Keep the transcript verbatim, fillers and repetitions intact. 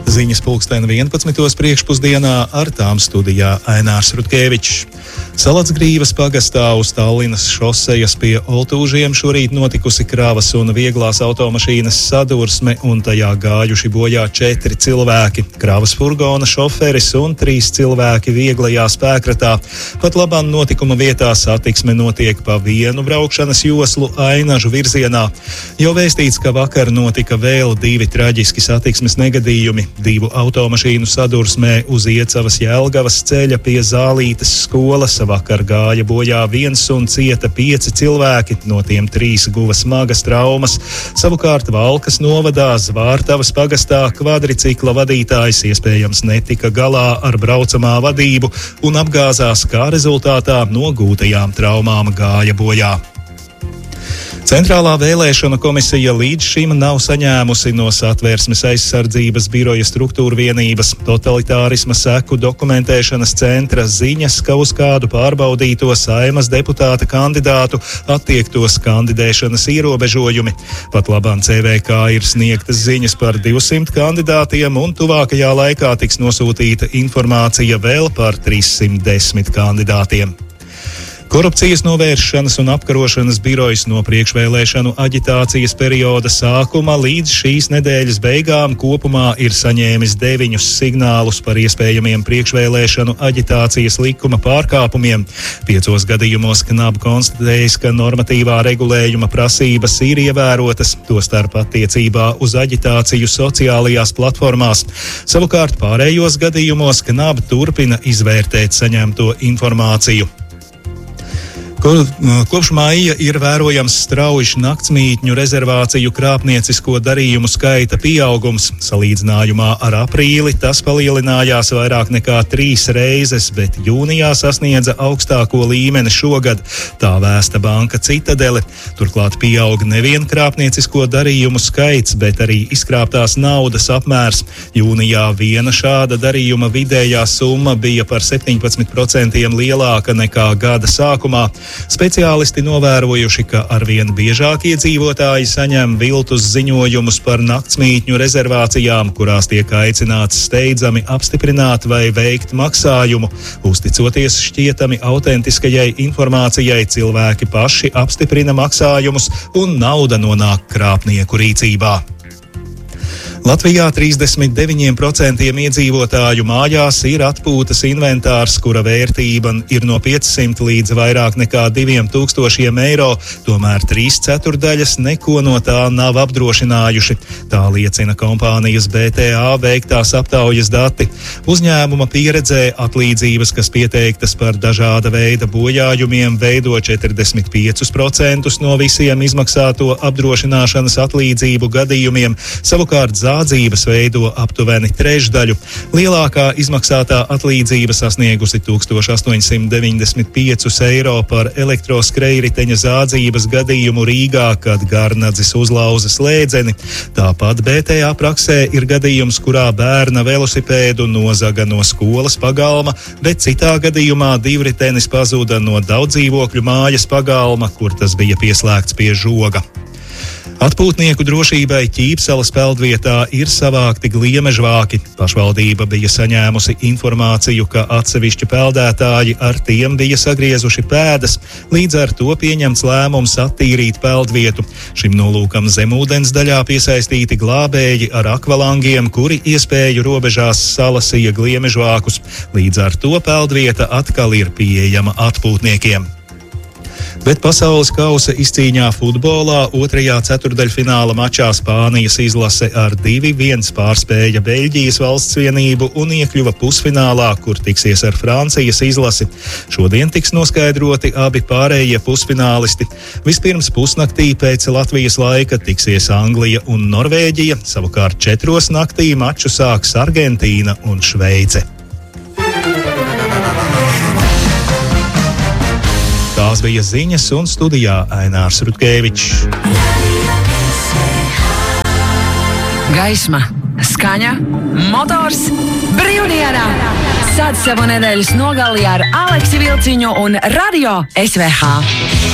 Ziņas pulksteni vienpadsmitos priekšpusdienā, ar tām studijā Ainārs Rutkevičs. Salatsgrīvas pagastā uz Tallinas šosejas pie Oltūžiem šorīt notikusi kravas un vieglās automašīnas sadursme, un tajā gājuši bojā četri cilvēki - kravas furgona šoferis un trīs cilvēki vieglajā spēkratā. Pat labāk notikuma vietā satiksme notiek pa vienu braukšanas joslu Ainažu virzienā. Jau vēstīts, ka vakar notika vēl divi traģiski satiksmes negadījumi. Divu automašīnu sadursmē uz Iecavas Jelgavas ceļa pie Zālītes skolas vakar gāja bojā viens un cieta pieci cilvēki, no tiem trīs guva smagas traumas. Savukārt Valkas novadā Zvārtavas pagastā kvadricikla vadītājs iespējams netika galā ar braucamā vadību un apgāzās, kā rezultātā no gūtajām traumām gāja bojā. Centrālā vēlēšana komisija līdz šim nav saņēmusi no Satversmes aizsardzības biroja struktūra vienības totalitārisma seku dokumentēšanas centra ziņas, ka uz kādu pārbaudīto Saeimas deputāta kandidātu attiektos kandidēšanas ierobežojumi. Pat labāk C V K ir sniegtas ziņas par divsimt kandidātiem, un tuvākajā laikā tiks nosūtīta informācija vēl par trīssimt desmit kandidātiem. Korupcijas novēršanas un apkarošanas birojas no priekšvēlēšanu aģitācijas perioda sākuma līdz šīs nedēļas beigām kopumā ir saņēmis deviņus signālus par iespējamiem priekšvēlēšanu aģitācijas likuma pārkāpumiem. Piecos gadījumos Knab konstatējis, ka normatīvā regulējuma prasības ir ievērotas, tostarp attiecībā uz aģitāciju sociālajās platformās. Savukārt pārējos gadījumos Knab turpina izvērtēt saņemto informāciju. Kopš maija ir vērojams strauji naktsmītņu rezervāciju krāpniecisko darījumu skaita pieaugums. Salīdzinājumā ar aprīli tas palielinājās vairāk nekā trīs reizes, bet jūnijā sasniedza augstāko līmeni šogad. Tā vēsta banka Citadele. Turklāt pieaug nevien krāpniecisko darījumu skaits, bet arī izkrāptās naudas apmērs. Jūnijā viena šāda darījuma vidējā summa bija par septiņpadsmit procentiem lielāka nekā gada sākumā. Speciālisti novērojuši, ka arvien biežāk iedzīvotāji saņem viltus ziņojumus par naktsmītņu rezervācijām, kurās tiek aicināts steidzami apstiprināt vai veikt maksājumu. Uzticoties šķietami autentiskajai informācijai, cilvēki paši apstiprina maksājumus un nauda nonāk krāpnieku rīcībā. Latvijā trīsdesmit deviņiem procentiem iedzīvotāju mājās ir atpūtas inventārs, kura vērtība ir no piecsimt līdz vairāk nekā diviem tūkstošiem eiro, tomēr trīs ceturdaļas neko no tā nav apdrošinājuši. Tā liecina kompānijas B T A veiktās aptaujas dati. Uzņēmuma pieredzē atlīdzības, kas pieteiktas par dažāda veida bojājumiem, veido četrdesmit piecus procentus no visiem izmaksāto apdrošināšanas atlīdzību gadījumiem, savukārt zādzības veido aptuveni trešdaļu. Lielākā izmaksātā atlīdzība sasniegusi tūkstoš astoņsimt deviņdesmit piecus eiro par elektroskrejriteņa zādzības gadījumu Rīgā, kad garnadzis uzlauza slēdzeni. Tāpat B T A praksē ir gadījums, kurā bērna velosipēdu nozaga no skolas pagalma, bet citā gadījumā divritenis pazuda no daudzdzīvokļu mājas pagalma, kur tas bija pieslēgts pie žoga. Atpūtnieku drošībai Ķīpselas peldvietā ir savākti gliemežvāki. Pašvaldība bija saņēmusi informāciju, ka atsevišķi peldētāji ar tiem bija sagriezuši pēdas, līdz ar to pieņemts lēmums attīrīt peldvietu. Šim nolūkam zemūdens daļā piesaistīti glābēji ar akvalangiem, kuri iespēju robežās salasīja gliemežvākus. Līdz ar to peldvieta atkal ir pieejama atpūtniekiem. Bet pasaules kausa izcīņā futbolā otrajā ceturdaļfināla mačā Spānijas izlase ar divi viens pārspēja Beļģijas valsts vienību un iekļuva pusfinālā, kur tiksies ar Francijas izlasi. Šodien tiks noskaidroti abi pārējie pusfinālisti. Vispirms pusnaktī pēc Latvijas laika tiksies Anglija un Norvēģija, savukārt četros naktī maču sāks Argentīna un Šveice. Tās bija ziņas, un studijā Ainārs Rutkevičs. Gaisma, skaņa, motors, brīvdienā! Sāc savu nedēļas nogali ar Aleksi Vilciņu un Radio S V H.